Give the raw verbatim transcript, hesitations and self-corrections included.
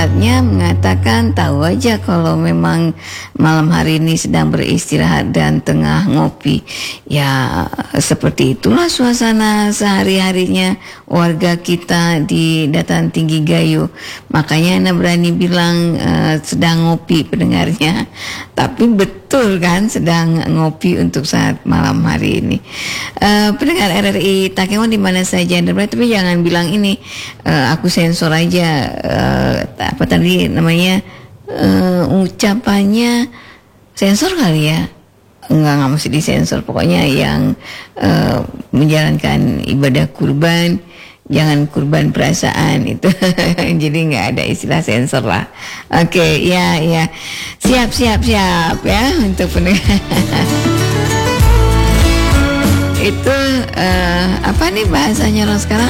ustadznya mengatakan tahu aja kalau memang malam hari ini sedang beristirahat dan tengah ngopi. Ya seperti itulah suasana sehari-harinya warga kita di dataran tinggi Gayo. Makanya Ana berani bilang uh, sedang ngopi pendengarnya. Tapi betul kan sedang ngopi untuk saat malam hari ini. Uh, pendengar R R I Takengon di mana saja Anda berada, tapi jangan bilang ini uh, aku sensor aja uh, apa tadi namanya uh, ucapannya sensor kali ya. Enggak, enggak mesti disensor. Pokoknya yang uh, menjalankan ibadah kurban jangan kurban perasaan itu. Jadi nggak ada istilah sensor lah. Oke, okay, ya ya. Siap siap siap ya untuk pendengar. Itu uh, apa nih bahasanya orang sekarang?